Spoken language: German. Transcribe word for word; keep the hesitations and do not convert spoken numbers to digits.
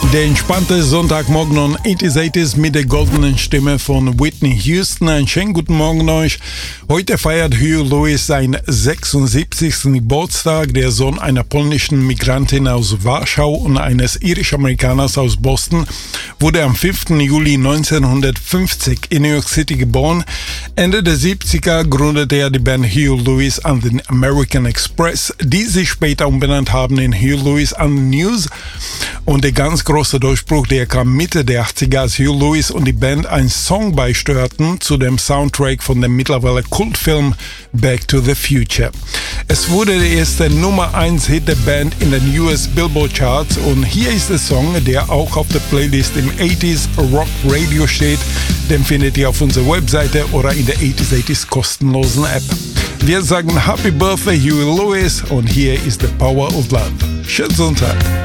Der entspannte Sonntagmorgen on achtzig mit der goldenen Stimme von Whitney Houston. Einen schönen guten Morgen euch. Heute feiert Huey Lewis seinen sechsundsiebzigsten Geburtstag. Der Sohn einer polnischen Migrantin aus Warschau und eines irisch-Amerikaners aus Boston wurde am fünften Juli neunzehnhundertfünfzig in New York City geboren. Ende der siebziger gründete er die Band Huey Lewis and the American Express, die sich später umbenannt haben in Huey Lewis and the News. Und der ganz große Durchbruch, der kam Mitte der achtziger, als Huey Lewis und die Band einen Song beisteuerten zu dem Soundtrack von dem mittlerweile Kultfilm Back to the Future. Es wurde der erste Nummer eins Hit der Band in den U S Billboard Charts und hier ist der Song, der auch auf der Playlist im achtziger Rock Radio steht. Den findet ihr auf unserer Webseite oder in der achtzig kostenlosen App. Wir sagen Happy Birthday Huey Lewis und hier ist The Power of Love. Schönen Sonntag.